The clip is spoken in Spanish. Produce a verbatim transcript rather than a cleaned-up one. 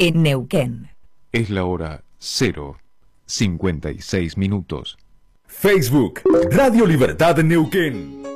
en Neuquén. Es la hora cero cincuenta y seis minutos. Facebook, Radio Libertad Neuquén.